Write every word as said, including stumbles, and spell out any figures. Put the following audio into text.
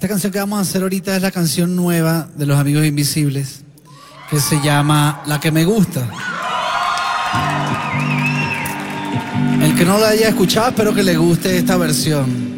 Esta canción que vamos a hacer ahorita es la canción nueva de Los Amigos Invisibles, que se llama La que me gusta. El que no la haya escuchado, espero que le guste esta versión.